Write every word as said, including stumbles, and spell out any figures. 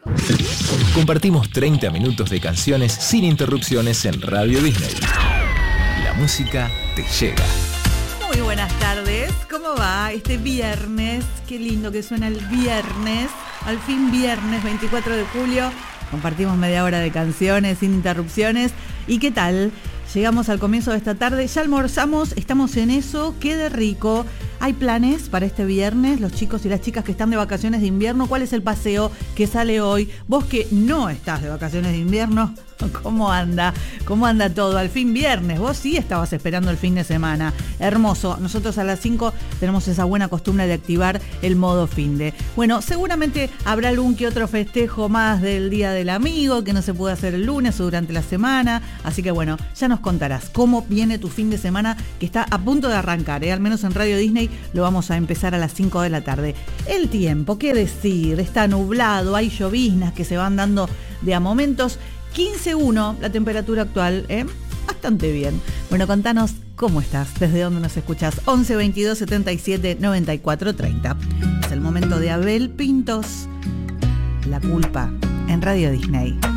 Compartimos treinta minutos de canciones sin interrupciones en Radio Disney. La música te llega. Muy buenas tardes, ¿cómo va? Este viernes, qué lindo que suena el viernes. Al fin viernes, veinticuatro de julio. Compartimos media hora de canciones sin interrupciones. ¿Y qué tal? Llegamos al comienzo de esta tarde, ya almorzamos, estamos en eso, quede rico. ¿Hay planes para este viernes? Los chicos y las chicas que están de vacaciones de invierno, ¿cuál es el paseo que sale hoy? Vos que no estás de vacaciones de invierno, ¿cómo anda? ¿Cómo anda todo? Al fin viernes, vos sí estabas esperando el fin de semana. Hermoso, nosotros a las cinco tenemos esa buena costumbre de activar el modo finde. Bueno, seguramente habrá algún que otro festejo más del Día del Amigo, que no se puede hacer el lunes o durante la semana. Así que bueno, ya nos contarás cómo viene tu fin de semana, que está a punto de arrancar, ¿eh? Al menos en Radio Disney lo vamos a empezar a las cinco de la tarde. El tiempo, qué decir, está nublado, hay lloviznas que se van dando de a momentos. quince uno la temperatura actual, ¿eh? Bastante bien. Bueno, contanos cómo estás, desde dónde nos escuchás. once veintidós setenta y siete noventa y cuatro treinta. Es el momento de Abel Pintos, La Culpa, en Radio Disney.